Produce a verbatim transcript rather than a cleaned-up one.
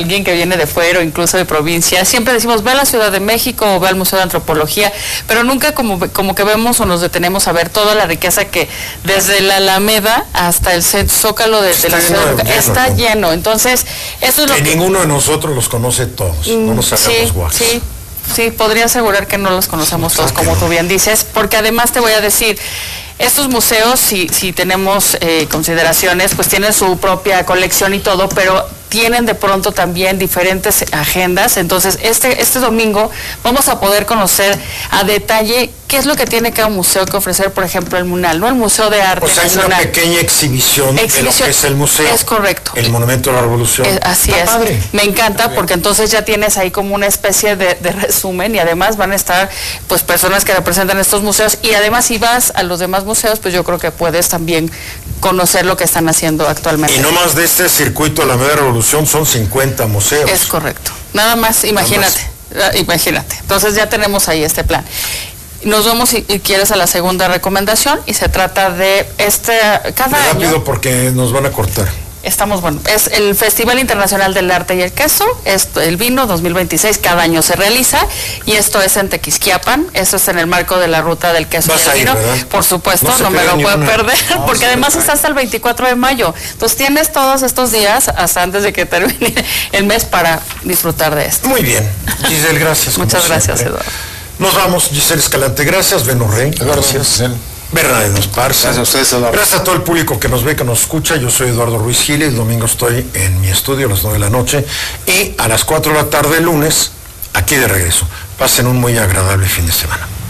alguien que viene de fuera o incluso de provincia, siempre decimos, ve a la Ciudad de México o ve al Museo de Antropología, pero nunca como, como que vemos o nos detenemos a ver toda la riqueza que desde la Alameda hasta el Zócalo de, de la ciudad de, está lleno, lleno. Entonces, eso es lo que, que ninguno de nosotros los conoce todos, mm, no nos hagamos sí, guajes. Sí. Sí, podría asegurar que no los conocemos todos, como tú bien dices, porque además te voy a decir, estos museos, si, si tenemos eh, consideraciones, pues tienen su propia colección y todo, pero tienen de pronto también diferentes agendas. Entonces, este, este domingo vamos a poder conocer a detalle qué es lo que tiene cada museo que ofrecer, por ejemplo, el MUNAL, ¿no? El Museo de Arte Nacional. O sea, hay una pequeña exhibición, exhibición de lo que es el museo. Es correcto. El Monumento de la Revolución. Es, así Está es. Padre. Me encanta porque entonces ya tienes ahí como una especie de, de resumen y además van a estar pues personas que representan estos museos y además si vas a los demás museos, pues yo creo que puedes también conocer lo que están haciendo actualmente. Y no más de este circuito de la media revolución son cincuenta museos. Es correcto. Nada más, imagínate, Nada más. imagínate. Entonces ya tenemos ahí este plan. Nos vamos, si quieres, a la segunda recomendación y se trata de este, cada Rápido, año. Rápido porque nos van a cortar. Estamos, bueno, es el Festival Internacional del Arte y el Queso, es el vino dos mil veintiséis, cada año se realiza, y esto es en Tequisquiapan, esto es en el marco de la ruta del queso y el vino, ¿verdad? por supuesto, no, no me lo puedo una... perder, no, porque además sí, está hasta el veinticuatro de mayo, entonces tienes todos estos días, hasta antes de que termine el mes, para disfrutar de esto. Muy bien, Giselle, gracias. Muchas gracias, Eduardo. Nos vamos, Giselle Escalante, gracias, Beno Rey, gracias. Eduardo, Bernardo Esparza. Gracias a ustedes, Eduardo. Gracias a todo el público que nos ve, que nos escucha. Yo soy Eduardo Ruiz Gil y el domingo estoy en mi estudio a las nueve de la noche y a las cuatro de la tarde el lunes aquí de regreso. Pasen un muy agradable fin de semana.